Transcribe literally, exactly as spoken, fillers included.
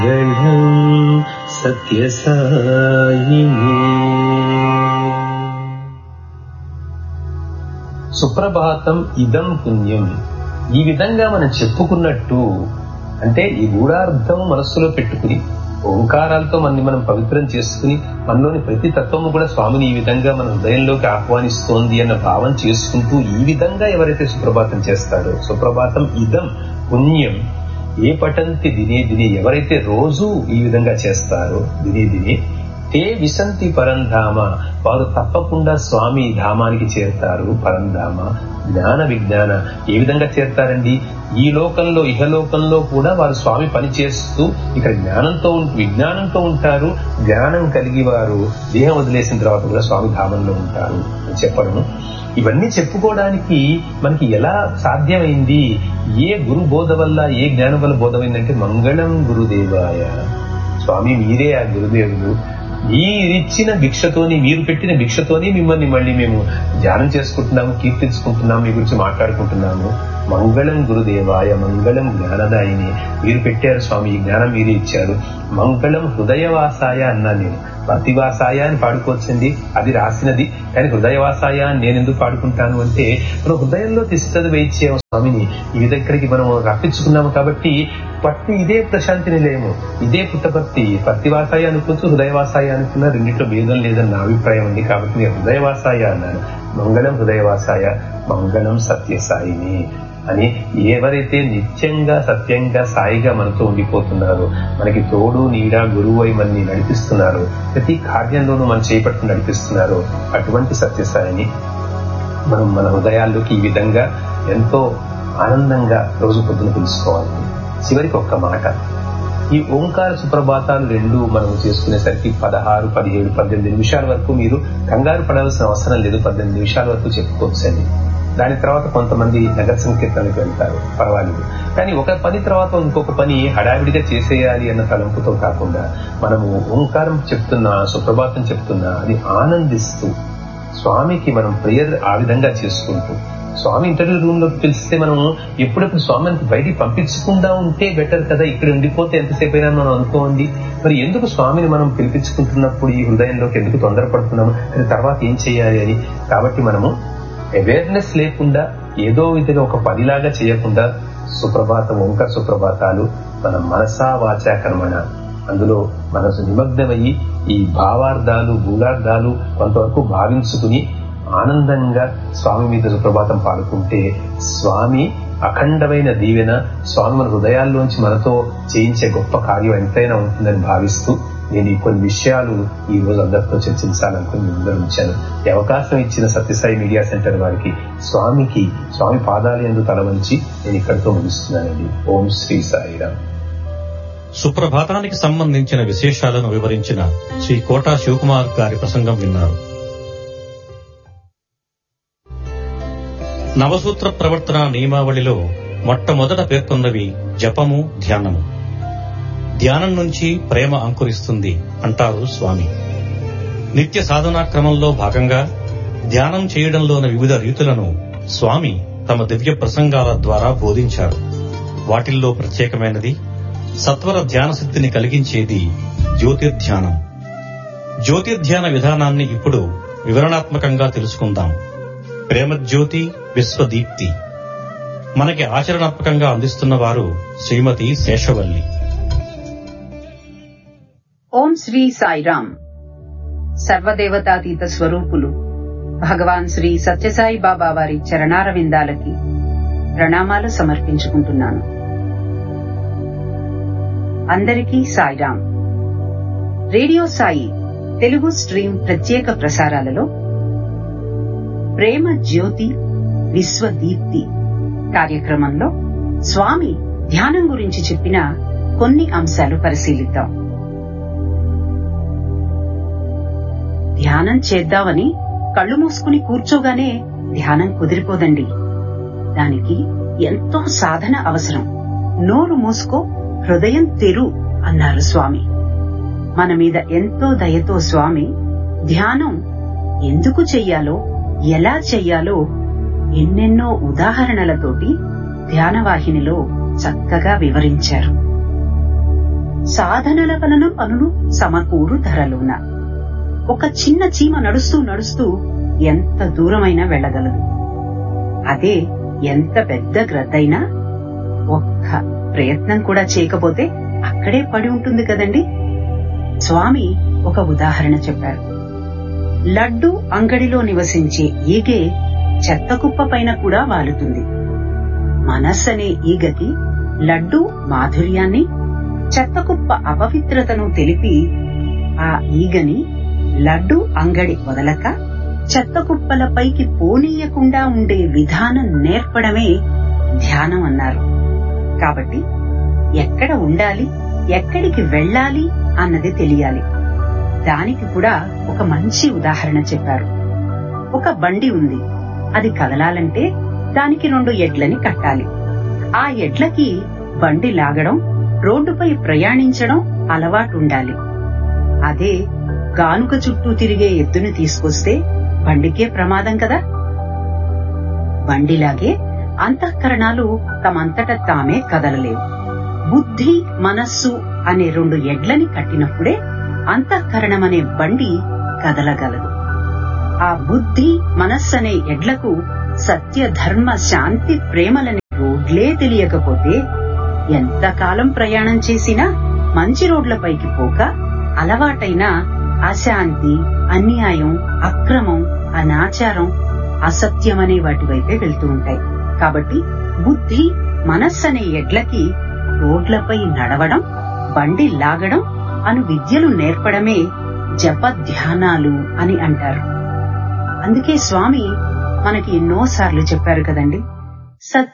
సత్యసాయిని. సుప్రభాతం ఇదం పుణ్యం. ఈ విధంగా మనం చెప్పుకున్నట్టు అంటే ఈ గూఢార్థం మనస్సులో పెట్టుకుని ఓంకారాలతో మనని మనం పవిత్రం చేసుకుని మనలోని ప్రతి తత్వము కూడా స్వామిని ఈ విధంగా మన హృదయంలోకి ఆహ్వానిస్తోంది అన్న భావం చేసుకుంటూ ఈ విధంగా ఎవరైతే సుప్రభాతం చేస్తారో, సుప్రభాతం ఇదం పుణ్యం ఏ పఠంతి దినే దినే, ఎవరైతే రోజు ఈ విధంగా చేస్తారో దినే దినే తే విశంతి పరంధామ, వారు తప్పకుండా స్వామి ధామానికి చేరుతారు. పరంధామ జ్ఞాన విజ్ఞాన. ఏ విధంగా చేరుతారండి? ఈ లోకంలో ఇహలోకంలో కూడా వారు స్వామి పని చేస్తూ ఇక్కడ జ్ఞానంతో విజ్ఞానంతో ఉంటారు. జ్ఞానం కలిగి వారు దేహం వదిలేసిన తర్వాత కూడా స్వామి ధామంలో ఉంటారు అని చెప్పడము. ఇవన్నీ చెప్పుకోవడానికి మనకి ఎలా సాధ్యమైంది? ఏ గురు బోధ వల్ల, ఏ జ్ఞానం వల్ల బోధమైందంటే మంగళం గురుదేవాయ. స్వామి మీరే ఆ గురుదేవులు. మీరిచ్చిన భిక్షతోని, మీరు పెట్టిన భిక్షతోని మిమ్మల్ని మళ్ళీ మేము ధ్యానం చేసుకుంటున్నాము, కీర్తించుకుంటున్నాము, మీ గురించి మాట్లాడుకుంటున్నాము. మంగళం గురుదేవాయ, మంగళం జ్ఞానదాయిని. మీరు పెట్టారు స్వామి, ఈ జ్ఞానం మీరే ఇచ్చారు. మంగళం హృదయవాసాయ అన్నా నేను. ప్రతివాసాయ అని పాడుకోవచ్చండి, అది రాసినది. కానీ హృదయవాసాయ అని నేను ఎందుకు పాడుకుంటాను అంటే, మనం హృదయంలో తిష్టది వేయించాము స్వామిని. ఈ విధక్కడికి మనం రప్పించుకున్నాము కాబట్టి పట్టి ఇదే ప్రశాంతి నిలయము, ఇదే పుట్టపర్తి. ప్రతివాసాయ అనుకోవచ్చు, హృదయవాసాయ అనుకున్నా రెండింటిలో భేదం లేదని నా అభిప్రాయం ఉంది. కాబట్టి నేను హృదయవాసాయ అన్నాను. మంగళం హృదయవాసాయ, మంగళం సత్యసాయిని అని ఎవరైతే నిత్యంగా సత్యంగా సాయిగా మనతో ఉండిపోతున్నారో, మనకి తోడు నీడ గురువు అయి మనని నడిపిస్తున్నారు, ప్రతి కార్యంలోనూ మనం చేపట్టు నడిపిస్తున్నారు, అటువంటి సత్యసాయిని మనం మన హృదయాల్లోకి ఈ విధంగా ఎంతో ఆనందంగా రోజు పొద్దున తెలుసుకోవాలి. చివరికి ఒక్క మాట, ఈ ఓంకార సుప్రభాతాలు రెండు మనం చేసుకునేసరికి పదహారు పదిహేడు పద్దెనిమిది నిమిషాల వరకు మీరు కంగారు పడాల్సిన అవసరం లేదు. పద్దెనిమిది నిమిషాల వరకు చెప్పుకోవచ్చండి. దాని తర్వాత కొంతమంది నగర సంకీర్తనకు వెళ్తారు, పర్వాలేదు. కానీ ఒక పని తర్వాత ఇంకొక పని హడావిడిగా చేసేయాలి అన్న తలంపుతో కాకుండా మనము ఓంకారం చెప్తున్నా, సుప్రభాతం చెప్తున్నా అది ఆనందిస్తూ స్వామికి మనం ప్రేయర్ ఆ విధంగా చేసుకుంటూ, స్వామి ఇంటర్వ్యూ రూమ్ లోకి పిలిస్తే మనం ఎప్పుడెప్పుడు స్వామికి బయటికి పంపించకుండా ఉంటే బెటర్ కదా. ఇక్కడ ఉండిపోతే ఎంతసేపు అయినా మనం అనుకోండి. మరి ఎందుకు స్వామిని మనం పిలిపించుకుంటున్నప్పుడు ఈ హృదయంలోకి ఎందుకు తొందరపడుతున్నాము, అది తర్వాత ఏం చేయాలి అని. కాబట్టి మనము అవేర్నెస్ లేకుండా ఏదో విధంగా ఒక పనిలాగా చేయకుండా సుప్రభాతం ఓంకార సుప్రభాతాలు మన మనసా వాచా కర్మణ అందులో మనసు నిమగ్నమయ్యి ఈ భావార్థాలు గూఢార్థాలు కొంతవరకు భావించుకుని ఆనందంగా స్వామి మీద సుప్రభాతం పాడుకుంటే స్వామి అఖండమైన దీవెన, స్వామి మన హృదయాల్లోంచి మనతో చేయించే గొప్ప కార్యం ఎంతైనా ఉంటుందని భావిస్తూ నేను ఈ కొన్ని విషయాలు ఈ రోజు అందరితో చర్చించాలనుకుని ముందర ఉంచాను. ఈ అవకాశం ఇచ్చిన సత్యసాయి మీడియా సెంటర్ వారికి, స్వామికి, స్వామి పాదాలు యందు తల వంచి నేను ఇక్కడితో ముగిస్తున్నానండి. ఓం శ్రీ సాయిరామ్. సుప్రభాతానికి సంబంధించిన విశేషాలను వివరించిన శ్రీ కోటా శివకుమార్ గారి ప్రసంగం విన్నారు. నవసూత్ర ప్రవర్తన నియమావళిలో మొట్టమొదట పేర్కొన్నవి జపము, ధ్యానము. ధ్యానం నుంచి ప్రేమ అంకురిస్తుంది అంటారు స్వామి. నిత్య సాధనా క్రమంలో భాగంగా ధ్యానం చేయడంలోని వివిధ రీతులను స్వామి తమ దివ్య ప్రసంగాల ద్వారా బోధించారు. వాటిల్లో ప్రత్యేకమైనది సత్వర ధ్యాన శక్తిని కలిగించేది జ్యోతిర్ధ్యానం. జ్యోతిర్ధ్యాన విధానాన్ని ఇప్పుడు వివరణాత్మకంగా తెలుసుకుందాం. ప్రేమజ్యోతి, విశ్వదీప్తి మనకి ఆచరణాత్మకంగా అందిస్తున్న వారు శ్రీమతి శేషవల్లి. ఓం శ్రీ సాయిరామ్. సర్వదేవతాతీత స్వరూపులు భగవాన్ శ్రీ సత్యసాయి బాబా వారి చరణారవిందాలకి ప్రణామాలు సమర్పించుకుంటున్నాను. అందరికీ సాయిరామ్. రేడియో సాయి తెలుగు స్ట్రీమ్ ప్రత్యేక ప్రసారాలలో ప్రేమ జ్యోతి విశ్వదీప్తి కార్యక్రమంలో స్వామి ధ్యానం గురించి చెప్పిన కొన్ని అంశాలు పరిశీలిద్దాం. ధ్యానం చేద్దామని కళ్ళు మూసుకుని కూర్చోగానే ధ్యానం కుదిరిపోదండి. దానికి ఎంతో సాధన అవసరం. నోరు మూసుకో, హృదయం తెరు అన్నారు స్వామి. మన మీద ఎంతో దయతో స్వామి ధ్యానం ఎందుకు చెయ్యాలో, ఎలా చెయ్యాలో ఎన్నెన్నో ఉదాహరణలతోటి ధ్యానవాహినిలో చక్కగా వివరించారు. సాధనల వలన పనులు సమకూరు ధరలోన. ఒక చిన్న చీమ నడుస్తూ నడుస్తూ ఎంత దూరమైనా వెళ్లగలదు. అదే ఎంత పెద్ద గ్రద్దైనా ఒక్క ప్రయత్నం కూడా చేయకపోతే అక్కడే పడి ఉంటుంది కదండి. స్వామి ఒక ఉదాహరణ చెప్పారు. లడ్డు అంగడిలో నివసించే ఈగే చెత్తకుప్ప పైన కూడా వాలుతుంది. మనస్సనే ఈగకి లడ్డు మాధుర్యాన్ని, చెత్తకుప్ప అపవిత్రతను తెలిపి ఆ ఈగని లడ్డు అంగడి వదలక చెత్తకుప్పల పైకి పోనీయకుండా ఉండే విధానం నేర్పడమే ధ్యానం అన్నారు. కాబట్టి ఎక్కడ ఉండాలి, ఎక్కడికి వెళ్ళాలి అన్నది తెలియాలి. దానికి కూడా ఒక మంచి ఉదాహరణ చెప్పారు. ఒక బండి ఉంది. అది కదలాలంటే దానికి రెండు ఎడ్లని కట్టాలి. ఆ ఎడ్లకి బండి లాగడం, రోడ్డుపై ప్రయాణించడం అలవాటుండాలి. అదే గానుక చుట్టూ తిరిగే ఎద్దును తీసుకొస్తే బండికే ప్రమాదం కదా. బండిలాగే అంతఃకరణాలు తమంతట తామే కదలలేవు. బుద్ధి, మనస్సు అనే రెండు ఎడ్లని కట్టినప్పుడే అంతఃకరణమనే బండి కదలగలదు. ఆ బుద్ధి, మనస్సనే ఎడ్లకు సత్య, ధర్మ, శాంతి, ప్రేమలనే రోడ్లే తెలియకపోతే ఎంతకాలం ప్రయాణం చేసినా మంచి రోడ్లపైకి పోక అలవాటైన అశాంతి, అన్యాయం, అక్రమం, అనాచారం, అసత్యమనే వాటి వైపే వెళ్తూ ఉంటాయి. కాబట్టి బుద్ధి, మనస్సనే ఎడ్లకి రోడ్లపై నడవడం, బండి లాగడం అను విద్యలు నేర్పడమే జప ధ్యానాలు అని అంటారు. అందుకే స్వామి మనకి ఎన్నోసార్లు చెప్పారు కదండి, సత్